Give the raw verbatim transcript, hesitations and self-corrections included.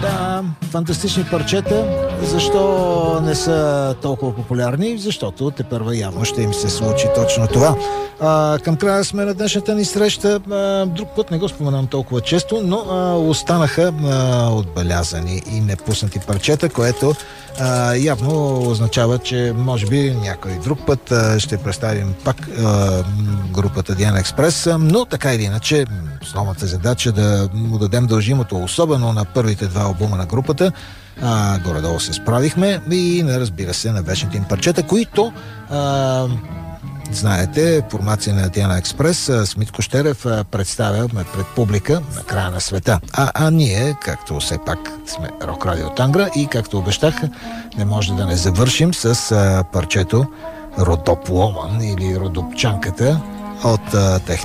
Да, фантастични парчета. Защо не са толкова популярни? Защото тепърва явно ще им се случи точно това. А, към края сме на днешната ни среща. А, друг път не го споменам толкова често, но а, останаха а, отбелязани и непуснати парчета, което а, явно означава, че може би някой друг път а, ще представим пак а, групата Диана Експрес, но така или иначе основната задача да му дадем дължимото, особено на първите два албума на групата. А, горе-долу се справихме и, разбира се, на вечните им парчета, които а, знаете, формация на Диана Експрес, Смит Кощерев представя пред публика на края на света. А, а ние, както все пак сме Рок Радио Тангра и както обещах, не може да не завършим с а, парчето Родоп Ломан или Родопчанката от а, техния